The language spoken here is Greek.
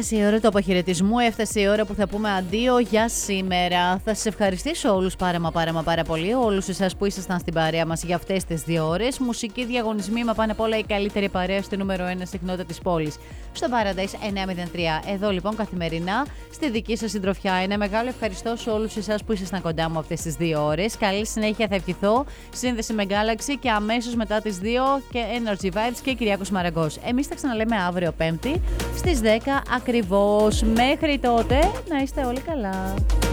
Έφτασε η ώρα του αποχαιρετισμού, έφτασε η ώρα που θα πούμε αντίο για σήμερα. Θα σας ευχαριστήσω όλους πάρα πολύ, όλους εσάς που ήσασταν στην παρέα μας για αυτές τις 2 ώρες. Μουσική διαγωνισμή, μα πάνω απ' όλα η καλύτερη παρέα στο νούμερο 1 συχνότητα της πόλης. Στο Paradise 903. Εδώ λοιπόν καθημερινά στη δική σας συντροφιά. Ένα μεγάλο ευχαριστώ σε όλους εσάς που ήσασταν κοντά μου αυτές τις 2 ώρες. Καλή συνέχεια θα ευχηθώ. Σύνδεση με Galaxy και αμέσως μετά τις 2 και Energy Vibes και Κυριάκος Μαραγκός. Εμείς θα ξαναλέμε αύριο Πέμπτη στις 10 ακριβώς. Μέχρι τότε να είστε όλοι καλά.